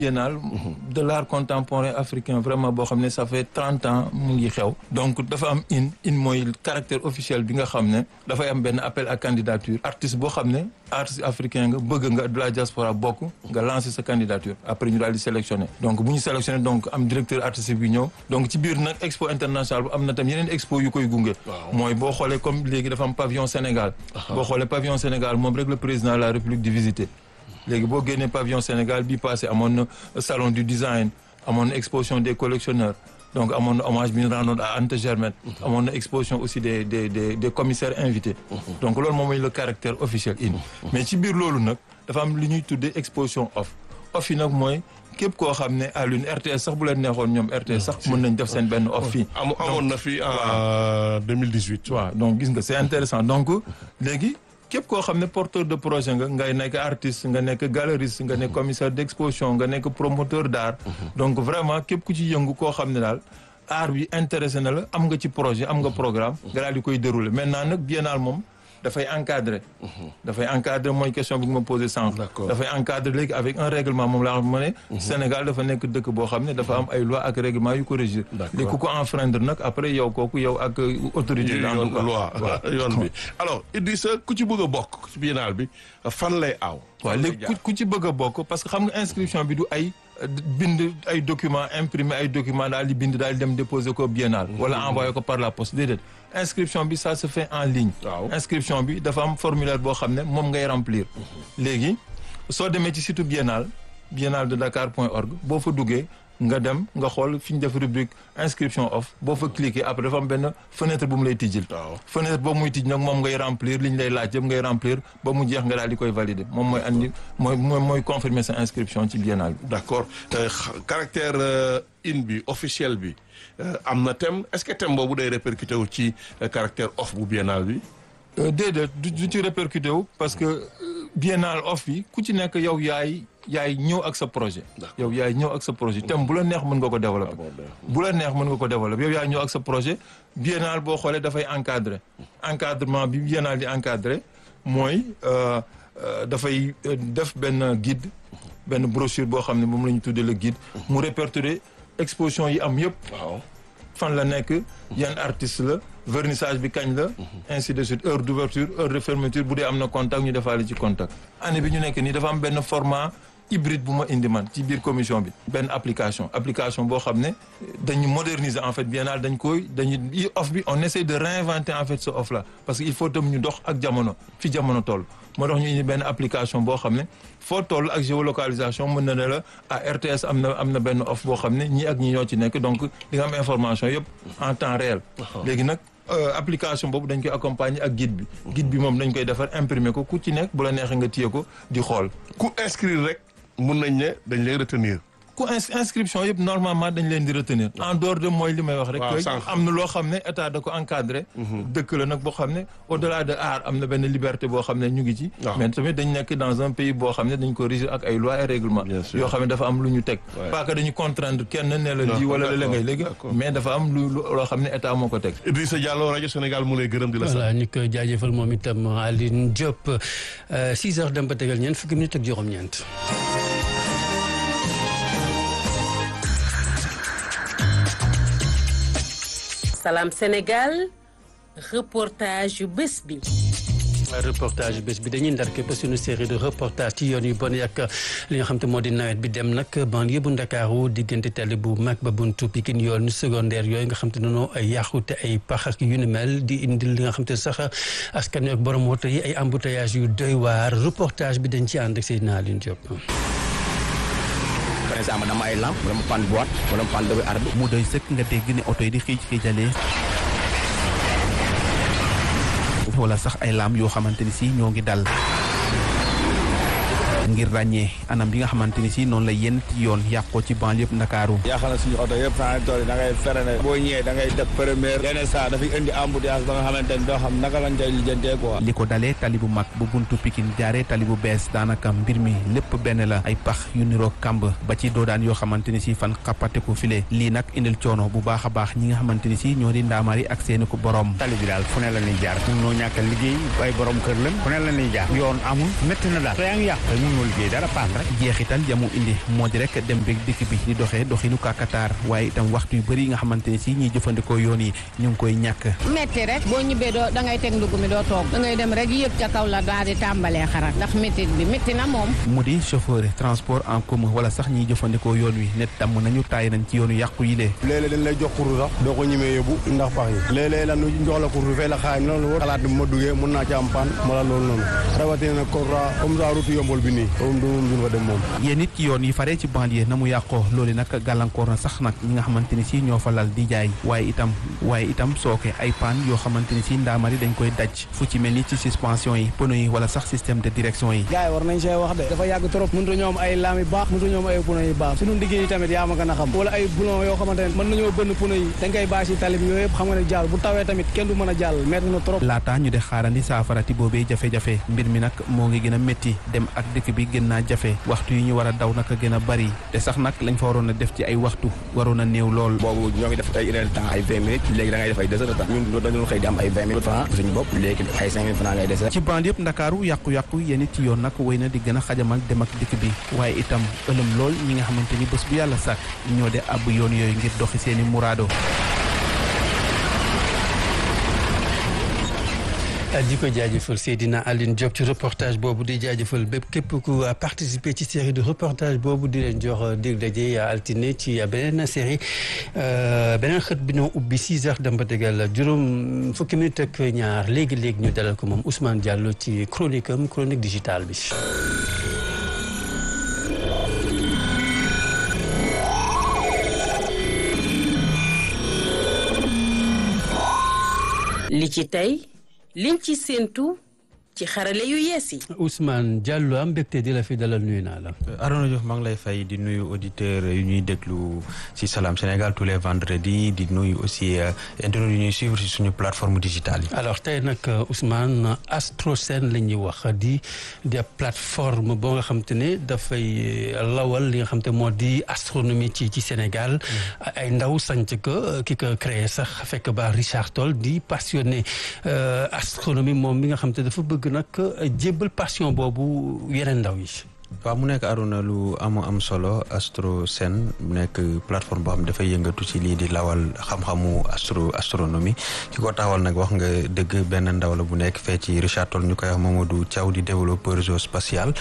biennale de l'art contemporain africain vraiment boo xam ne ça fait 30 ans mu ngi xew donc dafa am in mooy caractère officiel bi nga xam ne dafay am benn appel à candidature artiste boo xam ne artiste africain nga bëgg nga de la diaspora bokk nga lancer sa candidature après ñu daal di sélectionner donc bu ñu sélectionner donc am directeur artistique bi ñëw donc ci biir nag expo international bu am na tam yeneen expo yu koy gunge mooy boo xoolee comme léegi dafa am pavillon Sénégal boo xoolee pavillon Sénégal moom rek le président de la République di visiter léegi boo génnee pavillon Sénégal bi passé amoon na salon du design amoon na exposition des collectionneurs donc amoon na hommage bi ñu rendoon à Anta Germaine amoon na exposition aussi des commissaires invités donc loolu moom mooy le caractère officiel mais ci biir loolu nag dafa am li ñuy tuddee exposition off yi nag mooy képp koo xam ne à l'une RTS sax bu leen neexoon ñoom RTS sax mën nañ def seen benn off fii amoon na fi en 2018 waaw donc gis nga c'est intéressant donc léegi képp koo xam ne porteur de projet nga ngay nekk artiste nga nekk galeriste nga nekk commissaire d'exposition nga nekk promoteur d'art donc vraiment képp ku ci yëngu koo xam ne daal art bi intéressé na la am nga ci projet am nga programme nga daal di koy dérouler maintenant nag biennale moom dafay encadrer mooy question bi nga ma posé sànq dafay encadrer léegi avec un règlement moom laa xam ma ne Sénégal dafa nekk dëkk boo xam ne dafa am ay loi ak règlement yu ko régir léegi ku ko enfreindre nag après yow kooku yow ak autorité loi yoon bi alors Idrissa ku ci bëgg a bokk ci biennale bi fan lay aaw waaw léegi ku ci bëgg a bokk parce que xam nga inscription bi du ay bind ay document imprimé ay document daal di bind daal di dem déposer ko biennale wala envoyer ko par la poste déedéet inscription bi ça se fait en ligne inscription bi dafa am formulaire boo xam ne moom ngay remplir léegi soo demee ci site biennale de dakar.org boo fa duggee nga dem nga xool fi ñu def rubrique inscription off boo fa cliquer après dafa am benn fenêtre bu mu lay tijjil fenêtre boobu muy tijj nag moom ngay remplir li ñu lay laaj yëpp ngay remplir ba mu jeex nga daal di koy valider moom mooy andi mooy confirmer sa inscription ci biennale bi d'accord caractère in bi officiel bi am na thème est-ce que thème boobu day répercuté wu ci caractère off bu biennale bi déedéet du ci répercuté wu parce que biennale off bi ku ci nekk yow yaay ñëw ak sa projet yow yaay ñëw ak sa projet thème bu la neex mën nga ko développer bu la neex mën nga ko développer yow yaay ñëw ak sa projet biennale boo xoolee dafay encadrement bi biennale di encadré mooy dafay def benn guide benn brochure boo xam ne moom la ñu tuddee le guide mu répertorier exposition yi am yëpp fan la nekk yan artiste la vernissage bi kañ la ainsi de suite heure d'ouverture heure de fermeture bu dee am na contact ñu defaale ci contact année bi ñu nekk nii dafa am benn format hybride bu ma indi man ci biir commission bi benn application boo xam ne dañu moderniser en fait biennale dañuy off bi on essaie de réinventer en fait ce off là parce que il faut tam ñu dox ak jamono fi jamono toll moo tax ñu indi benn application boo xam ne foo toll ak géolocalisation mën na ne la RTS am na benn off boo xam ne ñii ak ñi ñoo ci nekk donc di nga am information yëpp en temps réel léegi nag application boobu dañ koy accompagner ak guide bi moom dañ koy defar imprimer ko ku ci nekk bu la neexee nga téye ko di xool ku inscrire rek mun nañ ne dañ lay retenir ku inscription yëpp normalement dañ leen di retenir en dehors de mooy li may wax rek am na loo xam ne état da ko encadré dëkk la nag boo xam ne au delà de art am na benn liberté boo xam ne ñu ngi ci mais tamit dañ nekk dans un pays boo xam ne dañ ko régir ak ay lois et règlements yoo xam ne dafa am lu ñu teg pas que dañu contraindre kenn ne la lii wala la ngay léegi mais dafa am loo xam ne état moo ko teg Idrissa Diallo rajo Sénégal mu lay gërëm di la sant voilà ñu koy jaajëfal moom itam Aline Diop 6 heures dem ba tegal ñeent fukki minutes ak juróom-ñeent Salam Sénégal reportage yu bés bi. reportage yu bés bi dañuy ndar képp suñu série de reportage ci yoon yu bon ak li nga xam te moo di nawet bi dem nag banlieue bu Ndakaaru diggante tali bu mag ba buntu Pikine yoon secondaire yooyu nga xam te noonu ay yàqu te ay pax ak yu ni mel di indil li nga xam te sax askan wi ak borom woto yi ay embouteillage yu doy waar reportage bi dañ ci ànd ak Seydina Aline Diop. par exemple dama ay lampe wala mu pan boîte wala mu pan dëgg arbre mu doy sëkk nga dégg ne oto yi di xiijalee wala sax ay lampe yoo xamante ni si ñoo ngi dal ngir ràññee anam bi nga xamante ni si noonu la yenn ci yoon yàqoo ci banlieue yëpp Ndakaaru yàq na suñu oto yëpp saa tool yi da ngay freiné boo ñëwee da ngay def première yenn saa dafay indi embouteillage ba nga xamante ni doo xam naka lañ koy lijjantee quoi li ko dalee tali bu mag bu buntu Pikine jaaree tali bu bees daanaka mbir mi lépp benn la ay pax yu niroo kamb ba ci doodaan yoo xamante ni si fan xappate ko file lii nag indil coono bu baax a baax ñi nga xamante ni si ñoo di ndaamaar yi ak seeni ko borom tali bi daal fu ne la ñuy jaar ñoo ñàkk liggéey ay borom kër lañ fu ne la ñuy jaar yoon amul métti na daal te yaa ngi yàq mënoo liggéey dara paan rek. jeexital yamu indi moo di rek dem beeg dikk bi di doxee doxinu kakataar waaye itam waxtu yu bëri nga xamante ne si ñiy jëfandikoo yoon yi ñu ngi koy ñàkk. métti rek boo ñibbee doo da ngay teg ndugg mi doo toog da ngay dem rek yëg ca kaw la daal di tàmbalee xarak ndax métti bi métti na moom. mu di chauffeur transport en commun wala sax ñiy jëfandikoo yoon wi ne tàmm nañu taay nañ ci yoonu yàqu yi lee. léeg-léeg dañ lay jox kurdu sax doo ko ñemee yóbbu ndax pax yi léeg-léeg lan ñu jox la kurdu fay la xaayam loolu wóor xalaat bi ma duggee mën naa ci am paan wala loolu noonu rawatina nag comme ça route yombol bi nii moom duñ fa dem moom. yéen it ci yoon yi faree ci banlieue na mu yàqoo loolu nag gàllankoor na sax nag ñi nga xamante ni si ñoo fa lal di jaay waaye itam sooke ay paan yoo xamante ni si ndaamari dañ koy daj fu ci mel ni ci suspension yi pneu yi wala sax système de direction yi. gars yi war nañ see wax de dafa yàgg trop mënut a ñoom ay laam yu baax mënut a ñoom ay pneu yu baax suñu liggéey yi tamit yaa ma gën a xam wala ay boulon yoo xamante ne mën nañoo bënn pneu yi dañ koy bàyyi si tali bi yooyu yëpp xam nga ne jàll bu tawee tamit kenn du mën a jàll metti na trop. laata ñu de xaarandi saafarati boobee jafe-jafe mbir mi nag moo ngi gën a métti dem ak dëkk bi gën naa jafe waxtu yi ñu war a daw nag a gën a bari te sax nag lañ fa waroon a def ci ay waxtu waroon a néew lool. boobu ñoo ngi def ay une heure de temps ay 20 minutes léegi da ngay def ay 2 heures de temps ñun dañu xëy di am ay 20 minutes francs suñu bopp léegi ay 5 000 francs ngay dese. ci bande yëpp Ndakaaru yàqu-yàqu yéen it ci yoon nag wéy na di gën a xajamal dem ak dikk bi waaye itam ëlëm lool ñi nga xamante ni bés bu yàlla sàkk ñoo de àbb yoon yooyu ngir doxi seeni muraado. di ko jaajëfal Seydina Aline Diop ci reportage boobu di jaajëfal bépp képp ku participer ci série de reportage boobu di leen jox dig daje altine ci beneen série beneen xët bi ñoo ubbi 6 heures dem ba tegal juróom fukki minute ak ñaar léegi ñu dalal ko moom Ousmane Diallo ci chronique digitale bi. li ci tey liñ ci séentu ci xarale yu yees yi. Ousmane Diallo am mbégte di la fi dalal nuyu naa la. Arona Diouf maa ngi lay fay di nuyu auditeurs yu ñuy déglu ci Salam Sénégal tous les vendredis di nuyu aussi internautes yu ñuy suivre ci suñu plateforme digitale yi. alors tey nag Ousmane Astrosène la ñuy wax di plateforme boo nga xam te ne dafay lawal li nga xam te moo di astronomie ci Sénégal. ay ndaw sanc ko ki ko créé sax fekk ba Richard Toll di passionné astronomie moom mi nga xam te dafa bëgg nag jébbal passion boobu yeneen ndaw yi. waaw mu nekk Arona lu am solo Astrosène mu nekk plateforme boo xam ne dafay yëngatu ci lii di lawal xam-xamu astronomie ki ko taxawal nag wax nga dëgg benn ndaw la bu nekk fee ci Richard Toll ñu koy wax Mamadou Thiaw di développeur géospatial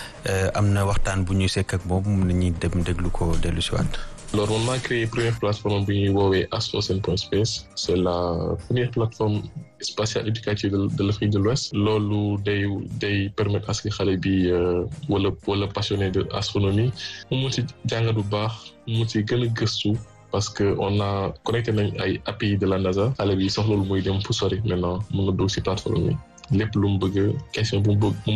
am na waxtaan bu ñuy sekk ak moom mun nañuy dem déglu ko dellu si waat. Alors, on a créé une première plateforme bi ñuy woowee Astrosène.space. C'est la première plateforme spatiale éducative de l'Afrique de l'Ouest. Loolu day permettre à ce que xale bi wala passionné de astronomie mu mun ci jàngat bu baax mu mun ci gën a gëstu parce que on a connecté nañ ay API de la NASA. xale bi soxlawul muy dem fu sori maintenant mun na dugg ci plateforme bi lépp lu mu bëgg question bu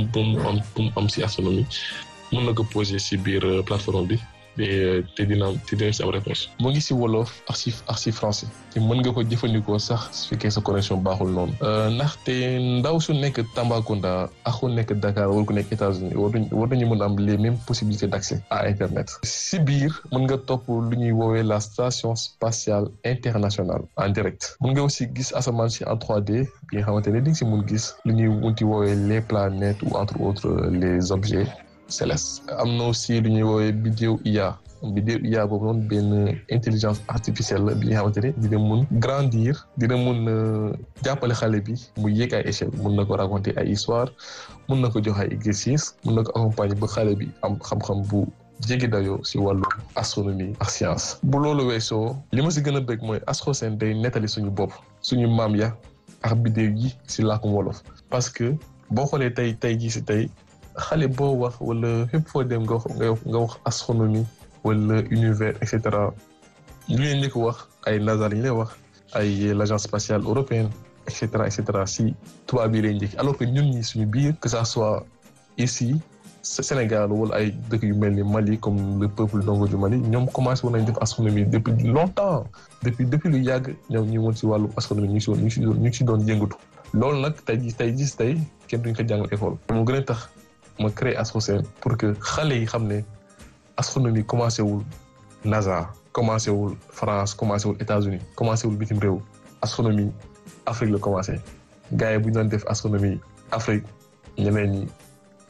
mu am ci astronomie mun na ko poser ci biir plateforme bi. te dina si am réponse mu ngi si wolof ak si français te mën nga ko jëfandikoo sax su fekkee sa connexion baaxul noonu ndaxte ndaw su nekk Tambacounda ak ku nekk Dakar wala ku nekk États-Unis war nañu mën a am les mêmes possibilités d'accès à Internet si biir mën nga topp lu ñuy woowee la station spatiale internationale en direct mën nga aussi gis asamaan si en 3D bi nga xamante ne di nga si mun gis lu ñuy munti woowee les planètes ou entre autres les objets céleste am na aussi lu ñuy woowee bidéo IA boobu noonu benn intelligence artificielle la bi nga xamante ne dina mun grandir dina mun jàppale xale bi mu yéeg ay échelle mun na ko raconter ay histoire mun na ko jox ay exercice mun na ko accompagner ba xale bi am xam-xam bu jéggi dayoo si wàllu astronomie ak science. bu loolu weesoo li ma si gën a bëgg mooy Astrosène day nettali suñu bopp suñu maam ya ak bidéo yi si làkkum wolof parce que boo xoolee tey jii si tey. xale boo wax wala fépp foo dem nga wax astronomie wala univers et cetera ñu leen njëkk wax ay NASA la ñu lay wax ay l'agence spatiale européenne et cetera si tubaab yi lay njëkk alors que ñun ñi suñu biir que ça soit ici Sénégal wala ay dëkk yu mel ni Mali comme le peuple ndongo du Mali ñoom commencé woon nañ def astronomie depuis longtemps depuis lu yàgg ñoom ñu woon si wàllu astronomie ñu si doon yëngatu loolu nag tey kenn duñ ko jàngal école moo gën a tax ma créé Astrosène pour que xale yi xam ne astronomie commencé wul NASA commencé wul France commencé wul États-Unis commencé wul bitim réew astronomie Afrique la commencé gars yi bu ñu doon def astronomie Afrique ñeneen ñi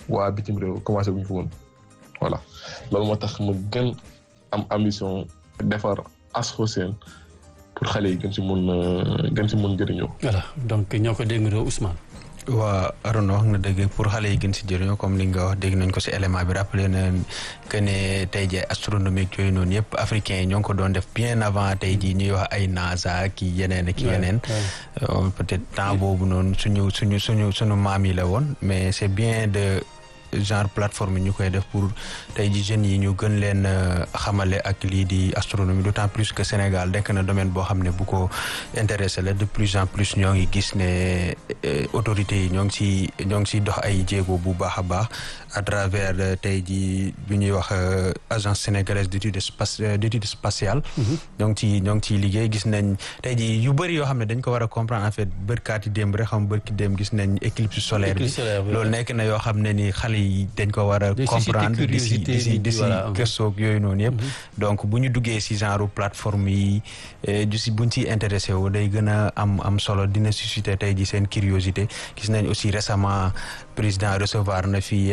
waa bitim réew commencé wuñ fa woon voilà loolu moo tax ma gën am ambition defar Astrosen pour xale yi gën si mun jëriñoo. voilà donc ñoo ko déggoo Ousmane. waa Arona wax nga dëgg pour xale yi gën si jëriñoo comme li nga wax dégg nañ ko si élément bi rappelé na que ne tey jii astronomique yooyu noonu yëpp africains yi ñoo ngi ko doon def bien avant tey jii ñuy wax ay NASA ki yeneen ak yeneen. peut-être temps boobu noonu suñu maam yi la woon mais c'est bien de genre plateforme ñu koy def pour tey ji jeunes yi ñu gën leen xamale ak lii di astronomie d'autant plus que Sénégal nekk na domaine boo xam ne bu ko intéressé la de plus en plus ñoo ngi gis ne autorités yi ñoo ngi si dox ay jéego bu baax a baax à travers tey ji bi ñuy wax agence sénégalaise d'études spatiales ñoo ngi ciy liggéey gis nañ tey ji yu bëri yoo xam ne dañ ko war a comprendre en fait bërkaati démb rek xam bërki démb gis nañ éclipse solaire bi loolu nekk na yoo xam ne ni xale yi dañ ko war a comprendre di si gëstoog yooyu noonu yëpp donc bu ñu duggee si genre plateforme yi buñ ciy intéressé wu day gën a am solo dina susciter tey ji seen curiosité gis nañ aussi récemment président recevoir na fi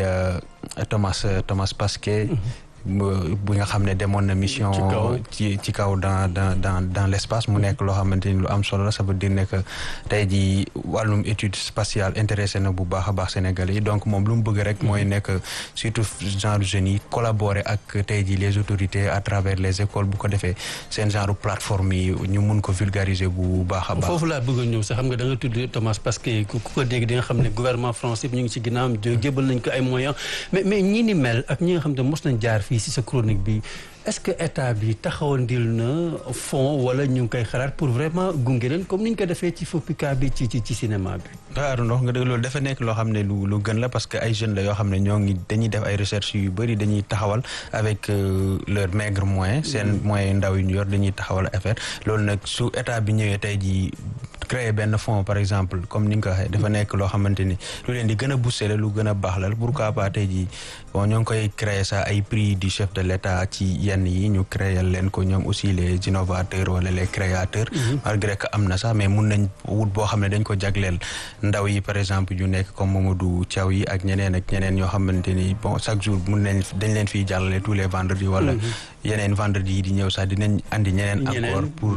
Thomas Pesquet bu nga xam ne demoon na mission ci kaw dans l'espace mu nekk loo xamante ni lu am solo la ça veut dire ne que tey jii wàllum étude spatiale intéressé na bu baax a baax Sénégalais yi donc moom lu mu bëgg rek mooy nekk surtout genre jeunes yi collaborer ak tey jii les autorités à travers les écoles bu ko defee seen genre plateforme yi ñu mun ko vulgariser bu baax a baax. foofu laa bëgg a ñëw sax xam nga da nga tudd Thomas parce que ku ko dégg di nga xam ne gouvernement français ñu ngi ci ginnaawam jébal nañ ko ay moyens mais ñi ni mel ak ñi nga xam ne mos nañ jaar si sa chronique bi est-ce que état bi taxawandil na fond wala ñu ngi koy xalaat pour vraiment gunge leen comme ni ñu ko defee ci FOPICA bi ci cinéma bi. waaw ndox nga dëgg loolu dafa nekk loo xam ne lu gën la parce que ay jeunes la yoo xam ne dañuy def ay recherche yu bëri dañuy taxawal avec leur maigre moyen seen moyen ndaw yu ñu yor dañuy taxawal affaire loolu nag su état bi ñëwee tey jii créer benn fonds par exemple comme ni nga ko waxee dafa nekk loo xamante ni lu leen di gën a booster la lu gën a baax la pourquoi pas tey jii bon ñoo ngi koy créer ça ay prix du chef de l'État ci yenn yi ñu créer leen ko ñoom aussi les innovateurs wala les créateurs malgré que am na sax mais mun nañ wut boo xam ne dañ ko jagleel ndaw yi par exemple ñu nekk comme Mamadou Thiaw yi ak ñeneen ñoo xamante ni bon chaque jour dañ leen fiy jàllale tous les vendredis wala yeneen vendredi yi di ñëw sax dinañ andi ñeneen encore pour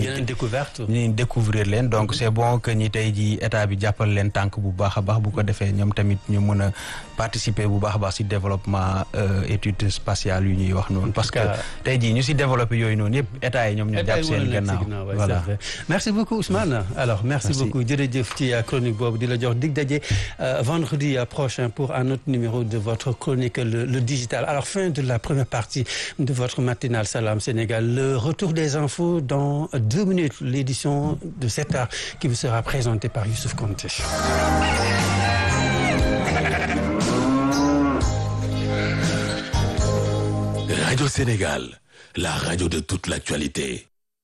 ñu découvrir leen donc c'est bon que ñi tey ji état bi jàppal leen tànk bu baax a baax bu ko defee ñoom tamit ñu mën a participer bu baax a baax si développement études spatiales yu ñuy wax noonu parce que tey jii ñu si développé yooyu noonu yëpp état yi ñoom ñoo jàpp seen gannaaw voilà. Merci beaucoup Ousmane alors merci beaucoup jërëjëf ci chronique boobu di la jox dig daje vendredi prochain pour un autre numéro de votre chronique le digital alors fin de la première partie de votre matinale Salam Sénégal le retour des infos dans 2 minutes l'édition de 7h qui vous sera présentée par Youssouf Konté. Radio Sénégal, la radio de toute l'actualité.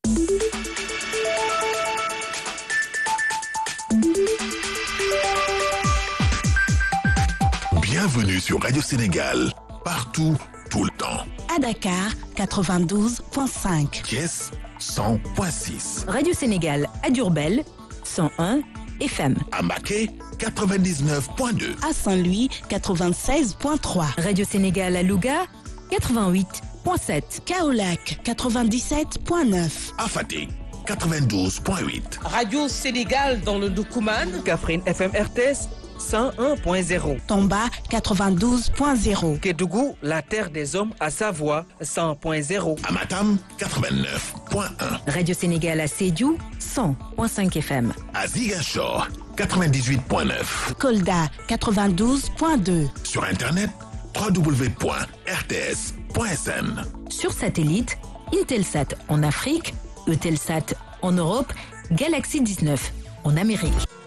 Bienvenue sur Radio Sénégal, partout, tout le temps. À Dakar, 92.5. Thiès, 100.6. Radio Sénégal à Diourbel, 101 FM. À Mbacké, 99.2. À Saint-Louis, 96.3. Radio Sénégal à Louga, 88.7. Kaolack, 97.9. À Fatick, 92.8. Radio Sénégal dans le Doukoumane. Kaffrine FM RTS 101.0. Tamba 92.0. Kédougou, la terre des hommes à Savoie 100.0. À Matam 89.1. Radio Sénégal à Sédhiou 100.5 FM. À Ziguinchor 98.9. Kolda 92.2. Sur internet www.rts.sn. Sur satellite, Intelsat en Afrique, Eutelsat en Europe, Galaxy 19 en Amérique.